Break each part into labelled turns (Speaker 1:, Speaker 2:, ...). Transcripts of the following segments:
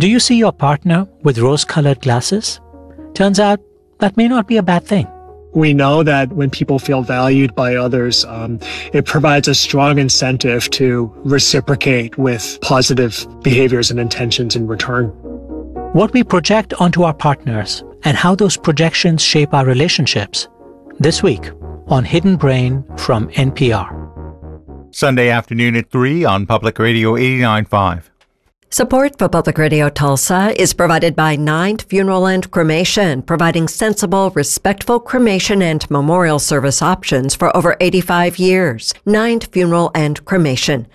Speaker 1: Do you see your partner with rose-colored glasses? Turns out that may not be a bad thing.
Speaker 2: We know that when people feel valued by others, it provides a strong incentive to reciprocate with positive behaviors and intentions in return.
Speaker 1: What we project onto our partners and how those projections shape our relationships. This week on Hidden Brain from NPR.
Speaker 3: Sunday afternoon at 3 on Public Radio 89.5.
Speaker 4: Support for Public Radio Tulsa is provided by Ninth Funeral and Cremation, providing sensible, respectful cremation and memorial service options for over 85 years. Ninth Funeral and Cremation,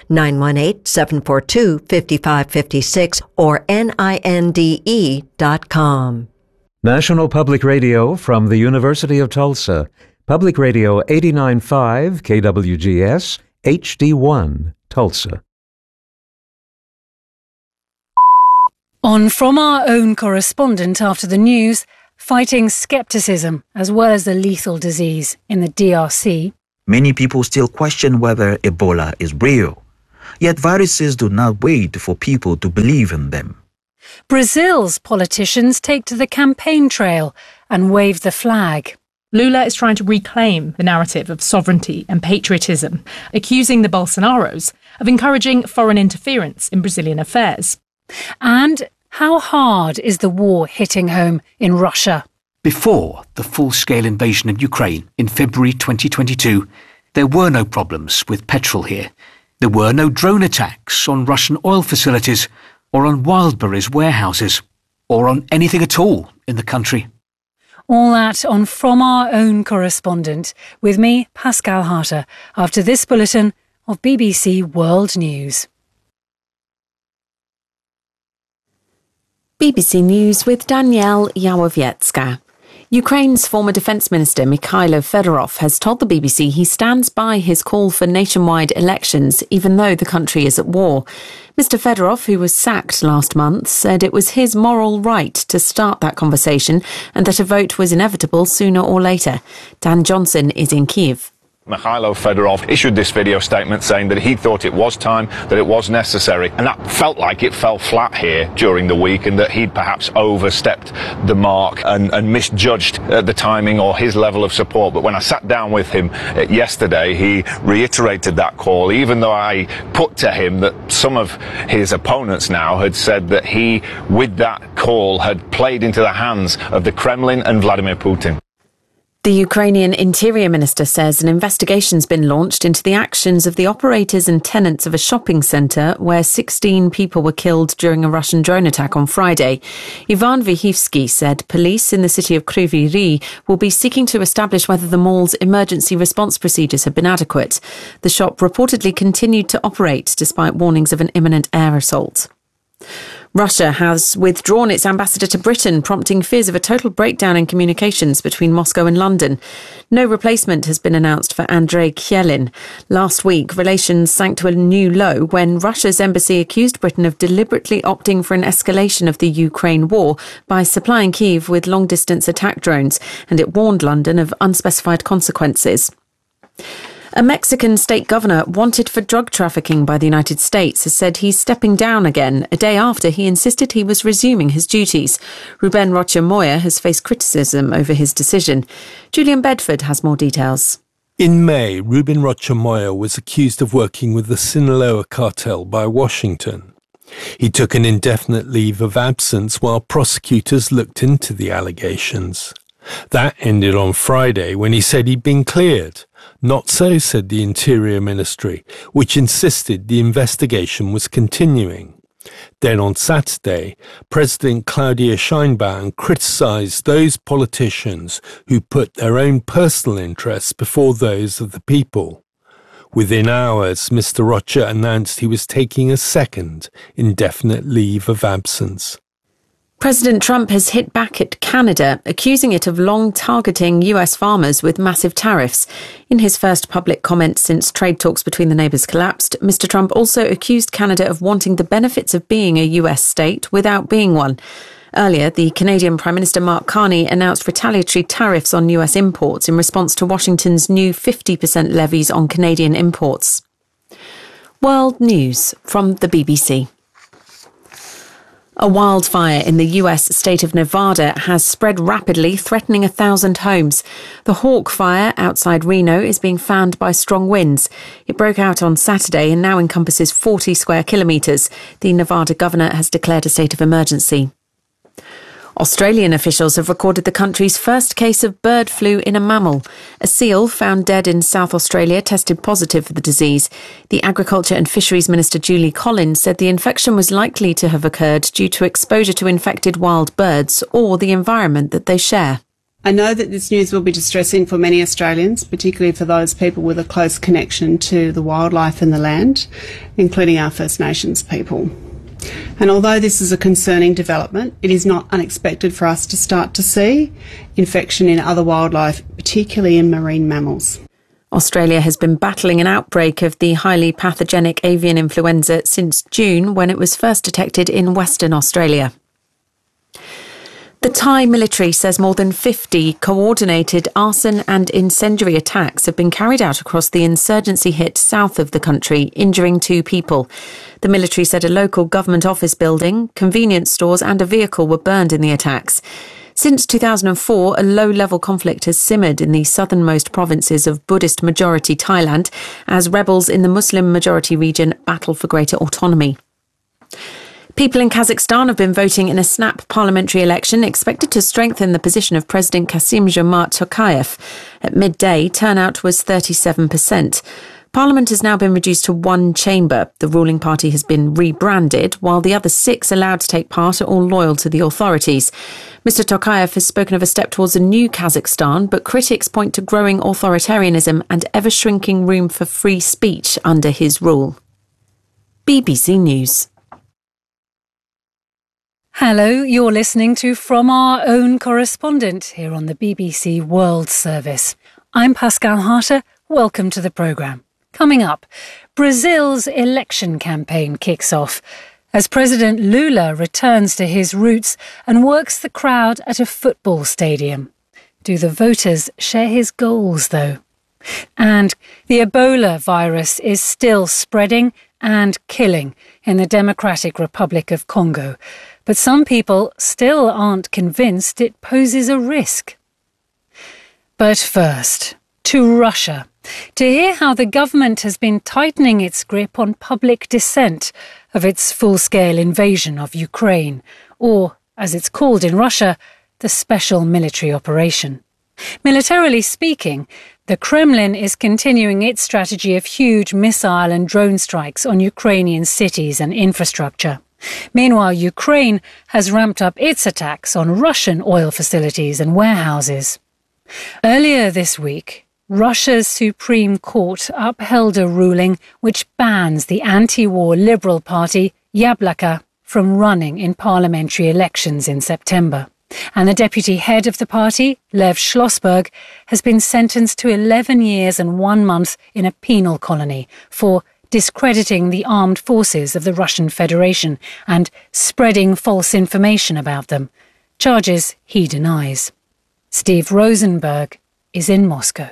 Speaker 4: 918-742-5556 or NINDE.com.
Speaker 5: National Public Radio from the University of Tulsa. Public Radio 89.5 KWGS, HD1, Tulsa.
Speaker 6: On From Our Own correspondent after the news, fighting skepticism as well as the lethal disease in the DRC.
Speaker 7: Many people still question whether Ebola is real. Yet viruses do not wait for people to believe in them.
Speaker 6: Brazil's politicians take to the campaign trail and wave the flag.
Speaker 8: Lula is trying to reclaim the narrative of sovereignty and patriotism, accusing the Bolsonaros of encouraging foreign interference in Brazilian affairs.
Speaker 6: And how hard is the war hitting home in Russia?
Speaker 9: Before the full-scale invasion of Ukraine in February 2022, there were no problems with petrol here. There were no drone attacks on Russian oil facilities or on Wildberries warehouses or on anything at all in the country.
Speaker 6: All that on From Our Own correspondent with me, Pascal Harter, after this bulletin of BBC World News.
Speaker 10: BBC News with Danielle Yawowiecka. Ukraine's former Defence Minister Mikhailo Fedorov has told the BBC he stands by his call for nationwide elections, even though the country is at war. Mr. Fedorov, who was sacked last month, said it was his moral right to start that conversation and that a vote was inevitable sooner or later. Dan Johnson is in Kyiv.
Speaker 11: Mikhailo Fedorov issued this video statement saying that he thought it was time, that it was necessary, and that felt like it fell flat here during the week and that he'd perhaps overstepped the mark and misjudged the timing or his level of support. But when I sat down with him yesterday, he reiterated that call, even though I put to him that some of his opponents now had said that he, with that call, had played into the hands of the Kremlin and Vladimir Putin.
Speaker 10: The Ukrainian Interior Minister says an investigation's been launched into the actions of the operators and tenants of a shopping centre where 16 people were killed during a Russian drone attack on Friday. Ivan Vyhivsky said police in the city of Kryvyi Rih will be seeking to establish whether the mall's emergency response procedures have been adequate. The shop reportedly continued to operate despite warnings of an imminent air assault. Russia has withdrawn its ambassador to Britain, prompting fears of a total breakdown in communications between Moscow and London. No replacement has been announced for Andrei Khelin. Last week, relations sank to a new low when Russia's embassy accused Britain of deliberately opting for an escalation of the Ukraine war by supplying Kyiv with long-distance attack drones, and it warned London of unspecified consequences. A Mexican state governor wanted for drug trafficking by the United States has said he's stepping down again a day after he insisted he was resuming his duties. Ruben Rocha Moya has faced criticism over his decision. Julian Bedford has more details.
Speaker 12: In May, Ruben Rocha Moya was accused of working with the Sinaloa cartel by Washington. He took an indefinite leave of absence while prosecutors looked into the allegations. That ended on Friday when he said he'd been cleared. Not so, said the Interior Ministry, which insisted the investigation was continuing. Then on Saturday, President Claudia Sheinbaum criticised those politicians who put their own personal interests before those of the people. Within hours, Mr. Rocha announced he was taking a second indefinite leave of absence.
Speaker 10: President Trump has hit back at Canada, accusing it of long targeting US farmers with massive tariffs. In his first public comment since trade talks between the neighbours collapsed, Mr. Trump also accused Canada of wanting the benefits of being a US state without being one. Earlier, the Canadian Prime Minister Mark Carney announced retaliatory tariffs on US imports in response to Washington's new 50% levies on Canadian imports. World News from the BBC. A wildfire in the US state of Nevada has spread rapidly, threatening 1,000 homes. The Hawk Fire outside Reno is being fanned by strong winds. It broke out on Saturday and now encompasses 40 square kilometres. The Nevada governor has declared a state of emergency. Australian officials have recorded the country's first case of bird flu in a mammal. A seal found dead in South Australia tested positive for the disease. The Agriculture and Fisheries Minister Julie Collins said the infection was likely to have occurred due to exposure to infected wild birds or the environment that they share.
Speaker 13: I know that this news will be distressing for many Australians, particularly for those people with a close connection to the wildlife and the land, including our First Nations people. And although this is a concerning development, it is not unexpected for us to start to see infection in other wildlife, particularly in marine mammals.
Speaker 10: Australia has been battling an outbreak of the highly pathogenic avian influenza since June, when it was first detected in Western Australia. The Thai military says more than 50 coordinated arson and incendiary attacks have been carried out across the insurgency-hit south of the country, injuring 2 people. The military said a local government office building, convenience stores and a vehicle were burned in the attacks. Since 2004, a low-level conflict has simmered in the southernmost provinces of Buddhist-majority Thailand as rebels in the Muslim-majority region battle for greater autonomy. People in Kazakhstan have been voting in a snap parliamentary election expected to strengthen the position of President Kassym-Jomart Tokayev. At midday, turnout was 37%. Parliament has now been reduced to 1 chamber. The ruling party has been rebranded, while the other 6 allowed to take part are all loyal to the authorities. Mr. Tokayev has spoken of a step towards a new Kazakhstan, but critics point to growing authoritarianism and ever-shrinking room for free speech under his rule. BBC News.
Speaker 6: Hello, you're listening to From Our Own Correspondent here on the BBC World Service. I'm Pascal Harter. Welcome to the programme. Coming up, Brazil's election campaign kicks off as President Lula returns to his roots and works the crowd at a football stadium. Do the voters share his goals, though? And the Ebola virus is still spreading and killing in the Democratic Republic of Congo. But some people still aren't convinced it poses a risk. But first, to Russia, to hear how the government has been tightening its grip on public dissent of its full-scale invasion of Ukraine, or, as it's called in Russia, the special military operation. Militarily speaking, the Kremlin is continuing its strategy of huge missile and drone strikes on Ukrainian cities and infrastructure. Meanwhile, Ukraine has ramped up its attacks on Russian oil facilities and warehouses. Earlier this week, Russia's Supreme Court upheld a ruling which bans the anti-war Liberal Party, Yabloko, from running in parliamentary elections in September. And the deputy head of the party, Lev Schlossberg, has been sentenced to 11 years and 1 month in a penal colony for discrediting the armed forces of the Russian Federation and spreading false information about them, charges he denies. Steve Rosenberg is in Moscow.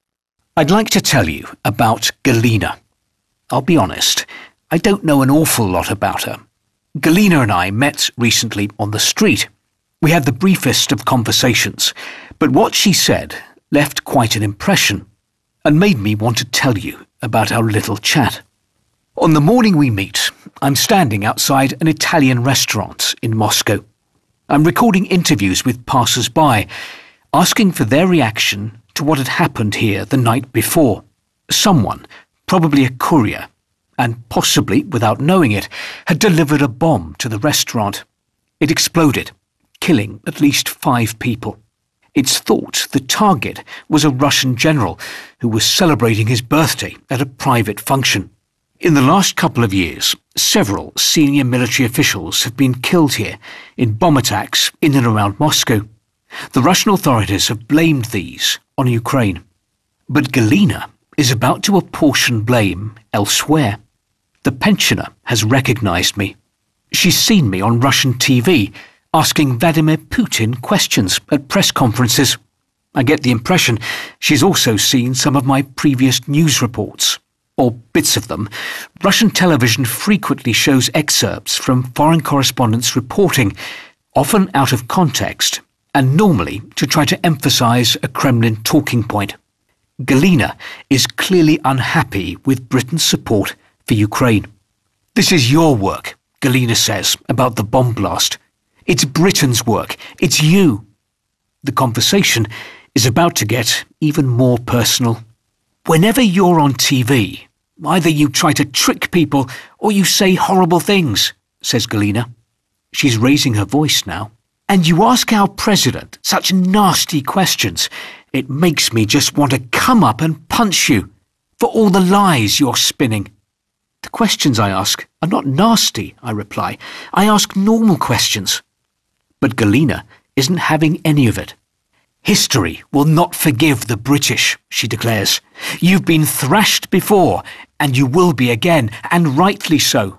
Speaker 9: I'd like to tell you about Galina. I'll be honest, I don't know an awful lot about her. Galina and I met recently on the street. We had the briefest of conversations, but what she said left quite an impression and made me want to tell you about our little chat. On the morning we meet, I'm standing outside an Italian restaurant in Moscow. I'm recording interviews with passers-by, asking for their reaction to what had happened here the night before. Someone, probably a courier, and possibly without knowing it, had delivered a bomb to the restaurant. It exploded, killing at least 5 people. It's thought the target was a Russian general who was celebrating his birthday at a private function. In the last couple of years, several senior military officials have been killed here in bomb attacks in and around Moscow. The Russian authorities have blamed these on Ukraine. But Galina is about to apportion blame elsewhere. The pensioner has recognized me. She's seen me on Russian TV asking Vladimir Putin questions at press conferences. I get the impression she's also seen some of my previous news reports. or bits of them, Russian television frequently shows excerpts from foreign correspondents' reporting, often out of context, and normally to try to emphasize a Kremlin talking point. Galina is clearly unhappy with Britain's support for Ukraine. "This is your work," Galina says about the bomb blast. "It's Britain's work. It's you." The conversation is about to get even more personal. "Whenever you're on TV, either you try to trick people or you say horrible things," says Galina. She's raising her voice now. "And you ask our president such nasty questions. It makes me just want to come up and punch you for all the lies you're spinning." "The questions I ask are not nasty," I reply. "I ask normal questions." But Galina isn't having any of it. "History will not forgive the British," she declares. "You've been thrashed before, and you will be again, and rightly so."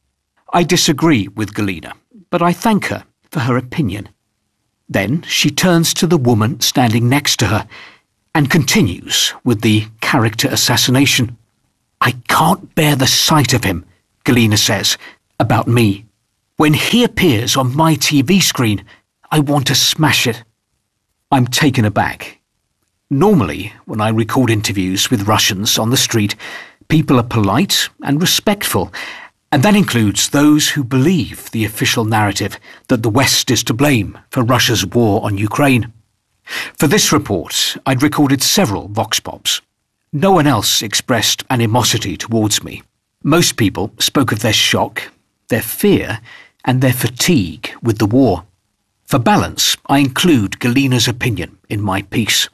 Speaker 9: I disagree with Galina, but I thank her for her opinion. Then she turns to the woman standing next to her and continues with the character assassination. "I can't bear the sight of him," Galina says, about me. "When he appears on my TV screen, I want to smash it." I'm taken aback. Normally, when I record interviews with Russians on the street, people are polite and respectful, and that includes those who believe the official narrative that the West is to blame for Russia's war on Ukraine. For this report, I'd recorded several vox pops. No one else expressed animosity towards me. Most people spoke of their shock, their fear, and their fatigue with the war. For balance, I include Galina's opinion in my piece.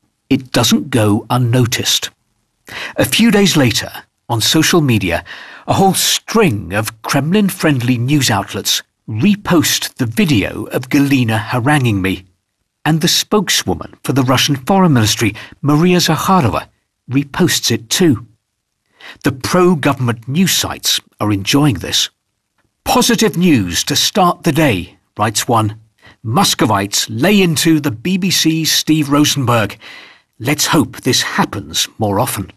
Speaker 9: It doesn't go unnoticed. A few days later, on social media, a whole string of Kremlin-friendly news outlets repost the video of Galina haranguing me, and the spokeswoman for the Russian Foreign Ministry, Maria Zakharova, reposts it too. The pro-government news sites are enjoying this. "Positive news to start the day," writes one. "Muscovites lay into the BBC's Steve Rosenberg. Let's hope this happens more often."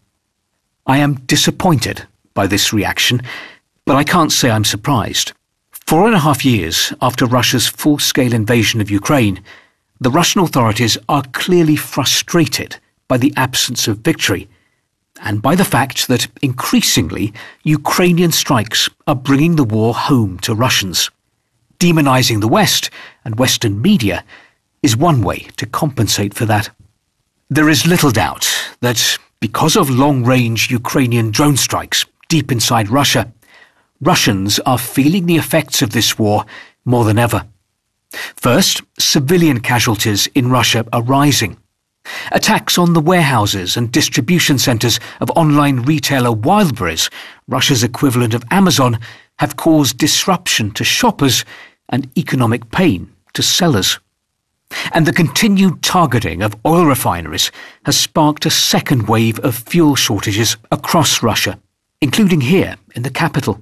Speaker 9: I am disappointed by this reaction, but I can't say I'm surprised. 4.5 years after Russia's full-scale invasion of Ukraine, the Russian authorities are clearly frustrated by the absence of victory, and by the fact that increasingly Ukrainian strikes are bringing the war home to Russians. Demonising the West and Western media is one way to compensate for that. There is little doubt that because of long-range Ukrainian drone strikes deep inside Russia, Russians are feeling the effects of this war more than ever. First, civilian casualties in Russia are rising. Attacks on the warehouses and distribution centres of online retailer Wildberries, Russia's equivalent of Amazon, have caused disruption to shoppers and economic pain to sellers. And the continued targeting of oil refineries has sparked a second wave of fuel shortages across Russia, including here in the capital.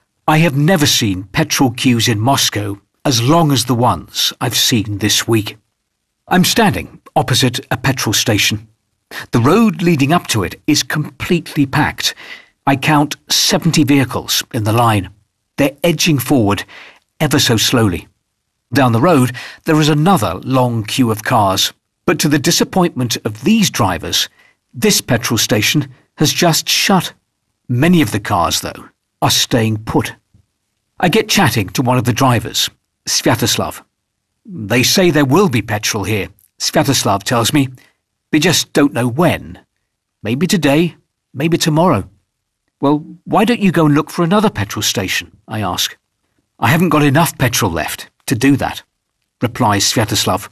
Speaker 9: I have never seen petrol queues in Moscow as long as the ones I've seen this week. I'm standing opposite a petrol station. The road leading up to it is completely packed. I count 70 vehicles in the line. They're edging forward ever so slowly. Down the road, there is another long queue of cars. But to the disappointment of these drivers, this petrol station has just shut. Many of the cars, though, are staying put. I get chatting to one of the drivers, Sviatoslav. "They say there will be petrol here," Sviatoslav tells me. "They just don't know when. Maybe today, maybe tomorrow." "Well, why don't you go and look for another petrol station?" I ask. "I haven't got enough petrol left to do that," replies Sviatoslav.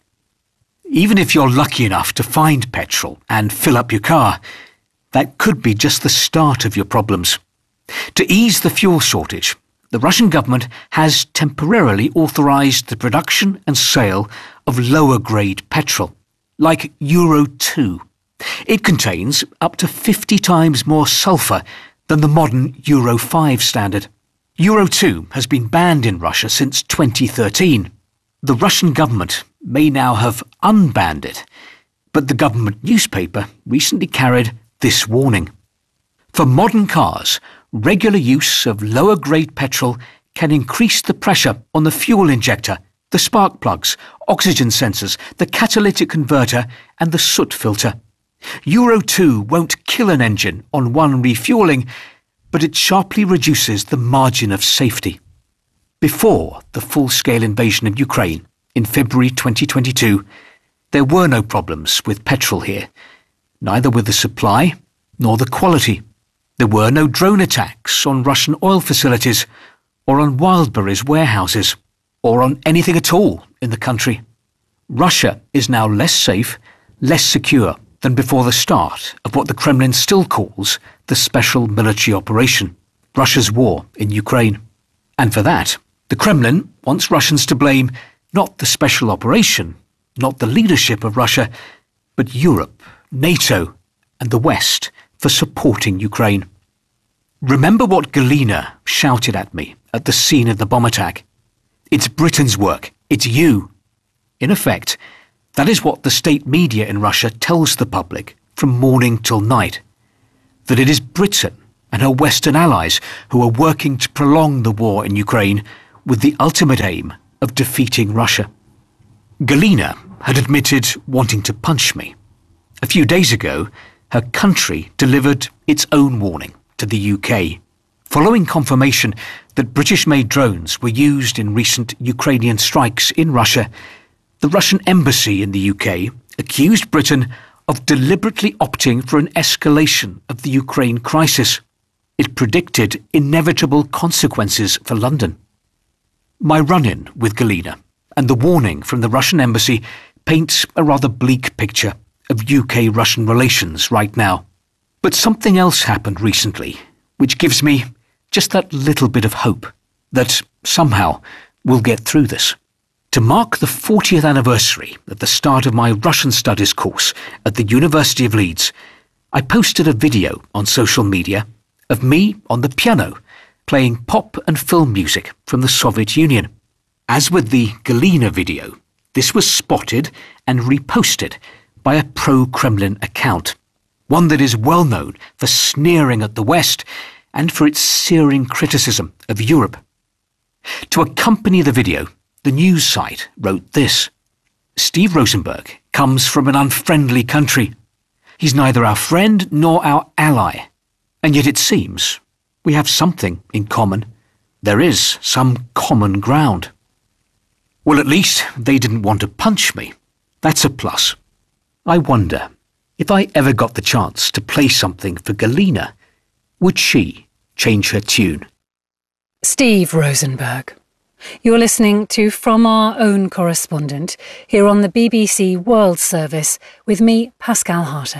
Speaker 9: Even if you're lucky enough to find petrol and fill up your car, that could be just the start of your problems. To ease the fuel shortage, the Russian government has temporarily authorised the production and sale of lower-grade petrol, like Euro 2. It contains up to 50 times more sulphur than the modern Euro 5 standard. Euro 2 has been banned in Russia since 2013. The Russian government may now have unbanned it, but the government newspaper recently carried this warning. For modern cars, regular use of lower-grade petrol can increase the pressure on the fuel injector, the spark plugs, oxygen sensors, the catalytic converter and the soot filter. Euro 2 won't kill an engine on one refuelling, but it sharply reduces the margin of safety. Before the full-scale invasion of Ukraine in February 2022, there were no problems with petrol here, neither with the supply nor the quality. There were no drone attacks on Russian oil facilities or on Wildberries warehouses or on anything at all in the country. Russia is now less safe, less secure than before the start of what the Kremlin still calls the special military operation, Russia's war in Ukraine. And for that, the Kremlin wants Russians to blame not the special operation, not the leadership of Russia, but Europe, NATO, and the West for supporting Ukraine. Remember what Galina shouted at me at the scene of the bomb attack? It's Britain's work. It's you. In effect, that is what the state media in Russia tells the public from morning till night, that it is Britain and her Western allies who are working to prolong the war in Ukraine with the ultimate aim of defeating Russia. Galina had admitted wanting to punch me. A few days ago, her country delivered its own warning to the UK, following confirmation that British-made drones were used in recent Ukrainian strikes in Russia. The Russian embassy in the UK accused Britain of deliberately opting for an escalation of the Ukraine crisis. It predicted inevitable consequences for London. My run-in with Galina and the warning from the Russian embassy paints a rather bleak picture of UK-Russian relations right now. But something else happened recently, which gives me just that little bit of hope that somehow we'll get through this. To mark the 40th anniversary of the start of my Russian studies course at the University of Leeds, I posted a video on social media of me on the piano playing pop and film music from the Soviet Union. As with the Galina video, this was spotted and reposted by a pro-Kremlin account, one that is well known for sneering at the West and for its searing criticism of Europe. To accompany the video, the news site wrote this: Steve Rosenberg comes from an unfriendly country. He's neither our friend nor our ally, and yet it seems we have something in common. There is some common ground. Well, at least they didn't want to punch me. That's a plus. I wonder, if I ever got the chance to play something for Galina, would she change her tune?
Speaker 6: Steve Rosenberg. You're listening to From Our Own Correspondent here on the BBC World Service with me, Pascal Harter.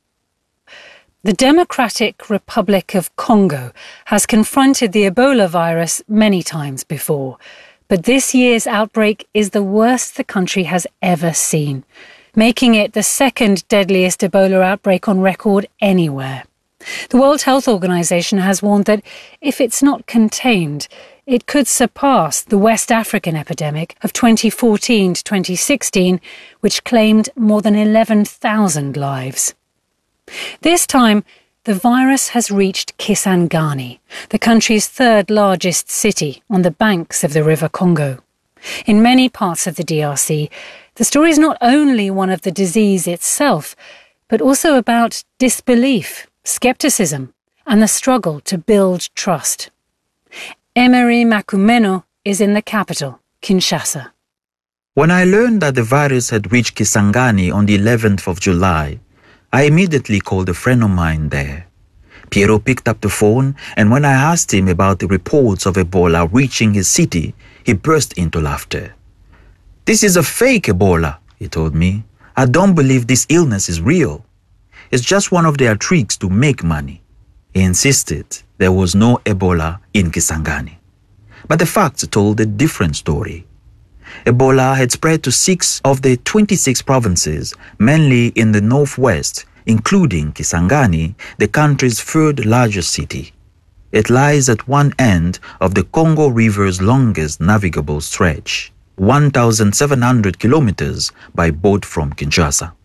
Speaker 6: The Democratic Republic of Congo has confronted the Ebola virus many times before, but this year's outbreak is the worst the country has ever seen, making it the second deadliest Ebola outbreak on record anywhere. The World Health Organization has warned that if it's not contained, it could surpass the West African epidemic of 2014 to 2016, which claimed more than 11,000 lives. This time, the virus has reached Kisangani, the country's third largest city on the banks of the River Congo. In many parts of the DRC, the story is not only one of the disease itself, but also about disbelief, skepticism, and the struggle to build trust. Emery Makumeno is in the capital, Kinshasa.
Speaker 7: When I learned that the virus had reached Kisangani on the 11th of July, I immediately called a friend of mine there. Piero picked up the phone, and when I asked him about the reports of Ebola reaching his city, he burst into laughter. "This is a fake Ebola," he told me. "I don't believe this illness is real. It's just one of their tricks to make money." He insisted there was no Ebola in Kisangani. But the facts told a different story. Ebola had spread to 6 of the 26 provinces, mainly in the northwest, including Kisangani, the country's third largest city. It lies at one end of the Congo River's longest navigable stretch, 1,700 kilometers by boat from Kinshasa.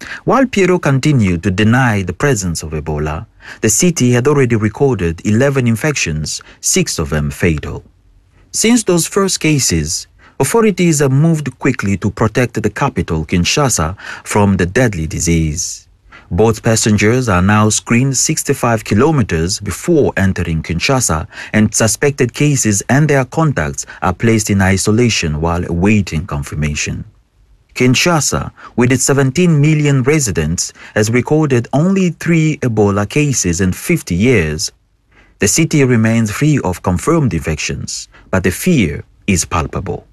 Speaker 7: While Piero continued to deny the presence of Ebola, the city had already recorded 11 infections, 6 of them fatal. Since those first cases, authorities have moved quickly to protect the capital, Kinshasa, from the deadly disease. Both passengers are now screened 65 kilometers before entering Kinshasa, and suspected cases and their contacts are placed in isolation while awaiting confirmation. Kinshasa, with its 17 million residents, has recorded only 3 Ebola cases in 50 years. The city remains free of confirmed infections, but the fear is palpable.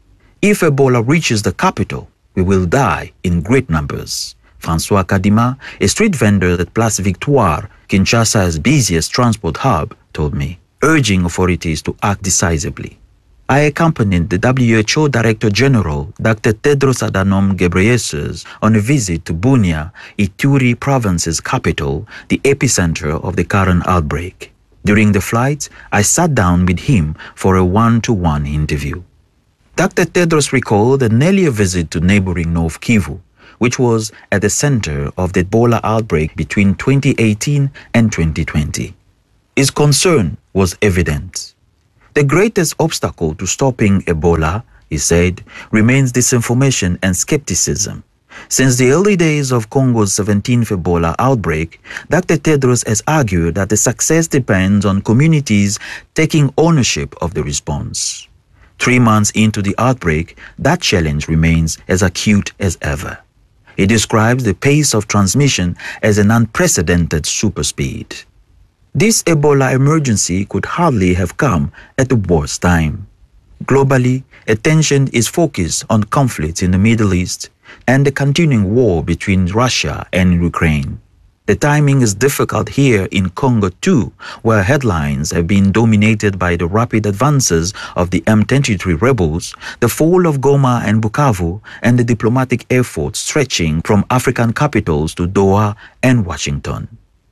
Speaker 7: If Ebola reaches the capital, we will die in great numbers. François Kadima, a street vendor at Place Victoire, Kinshasa's busiest transport hub, told me, urging authorities to act decisively. I accompanied the WHO Director General, Dr. Tedros Adhanom Ghebreyesus, on a visit to Bunia, Ituri province's capital, the epicenter of the current outbreak. During the flight, I sat down with him for a one-to-one interview. Dr. Tedros recalled an earlier visit to neighboring North Kivu, which was at the center of the Ebola outbreak between 2018 and 2020. His concern was evident. The greatest obstacle to stopping Ebola, he said, remains disinformation and skepticism. Since the early days of Congo's 17th Ebola outbreak, Dr. Tedros has argued that the success depends on communities taking ownership of the response. 3 months into the outbreak, that challenge remains as acute as ever. He describes the pace of transmission as an unprecedented superspeed. This Ebola emergency could hardly have come at the worst time. Globally, attention is focused on conflicts in the Middle East and the continuing war between Russia and Ukraine. The timing is difficult here in Congo too, where headlines have been dominated by the rapid advances of the M23 rebels, the fall of Goma and Bukavu, and the diplomatic efforts stretching from African capitals to Doha and Washington.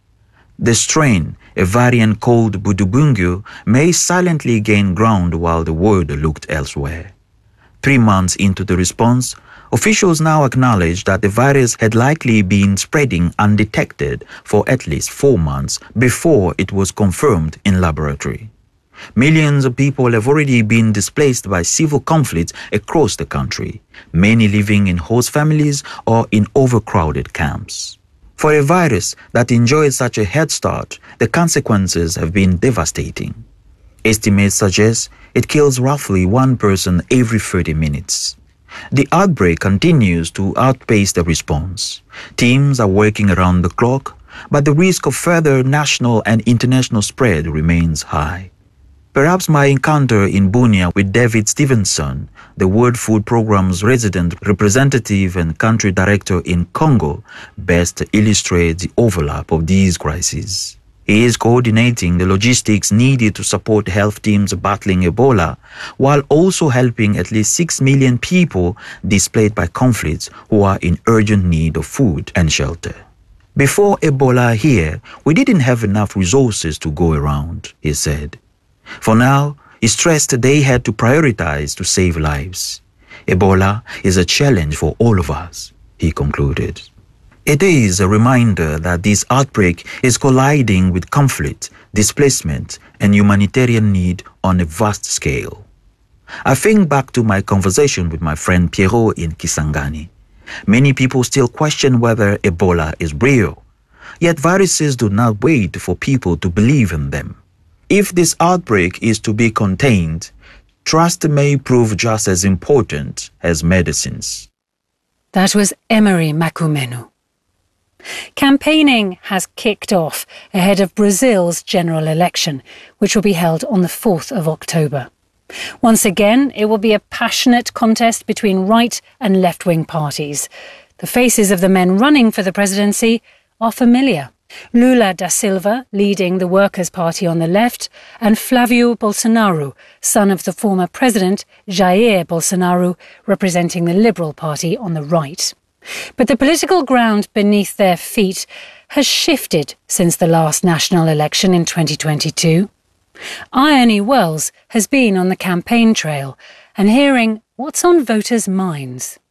Speaker 7: The strain, a variant called Budubungu, may silently gain ground while the world looked elsewhere. 3 months into the response, officials now acknowledge that the virus had likely been spreading undetected for at least 4 months before it was confirmed in laboratory. Millions of people have already been displaced by civil conflicts across the country, many living in host families or in overcrowded camps. For a virus that enjoys such a head start, the consequences have been devastating. Estimates suggest it kills roughly 1 person every 30 minutes. The outbreak continues to outpace the response. Teams are working around the clock, but the risk of further national and international spread remains high. Perhaps my encounter in Bunia with David Stevenson, the World Food Programme's resident representative and country director in Congo, best illustrates the overlap of these crises. He is coordinating the logistics needed to support health teams battling Ebola, while also helping at least 6 million people displaced by conflicts who are in urgent need of food and shelter. Before Ebola here, we didn't have enough resources to go around, he said. For now, he stressed they had to prioritize to save lives. Ebola is a challenge for all of us, he concluded. It is a reminder that this outbreak is colliding with conflict, displacement, and humanitarian need on a vast scale. I think back to my conversation with my friend Piero in Kisangani. Many people still question whether Ebola is real, yet viruses do not wait for people to believe in them. If this outbreak is to be contained, trust may prove just as important as medicines.
Speaker 6: That was Emery Makumenu. Campaigning has kicked off ahead of Brazil's general election, which will be held on the 4th of October. Once again, it will be a passionate contest between right and left-wing parties. The faces of the men running for the presidency are familiar. Lula da Silva, leading the Workers' Party on the left, and Flavio Bolsonaro, son of the former president Jair Bolsonaro, representing the Liberal Party on the right. But the political ground beneath their feet has shifted since the last national election in 2022. Ione Wells has been on the campaign trail and hearing what's on voters' minds.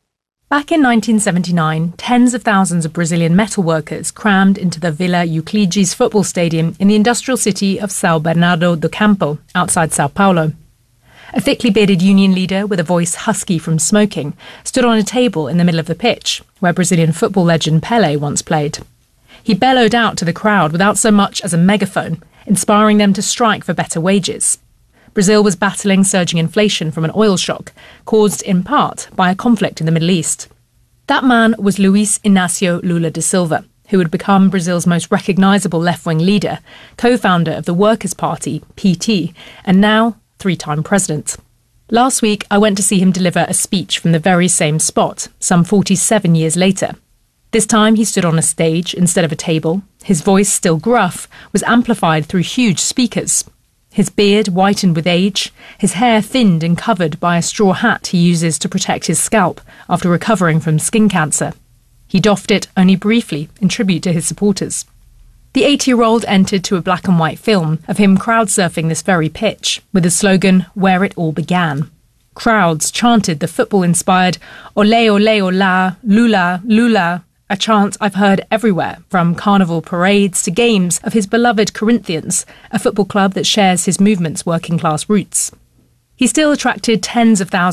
Speaker 8: Back in 1979, tens of thousands of Brazilian metal workers crammed into the Vila Euclides football stadium in the industrial city of São Bernardo do Campo, outside Sao Paulo. A thickly bearded union leader with a voice husky from smoking stood on a table in the middle of the pitch, where Brazilian football legend Pelé once played. He bellowed out to the crowd without so much as a megaphone, inspiring them to strike for better wages. Brazil was battling surging inflation from an oil shock, caused in part by a conflict in the Middle East. That man was Luiz Inácio Lula da Silva, who would become Brazil's most recognisable left-wing leader, co-founder of the Workers' Party, PT, and now three-time president. Last week, I went to see him deliver a speech from the very same spot, some 47 years later. This time he stood on a stage instead of a table. His voice, still gruff, was amplified through huge speakers. His beard whitened with age, his hair thinned and covered by a straw hat he uses to protect his scalp after recovering from skin cancer. He doffed it only briefly in tribute to his supporters. The 80-year-old entered to a black and white film of him crowd-surfing this very pitch, with the slogan, "Where it all began." Crowds chanted the football-inspired "Olé, olé, olá, Lula, Lula," a chant I've heard everywhere, from carnival parades to games of his beloved Corinthians, a football club that shares his movement's working-class roots. He still attracted tens of thousands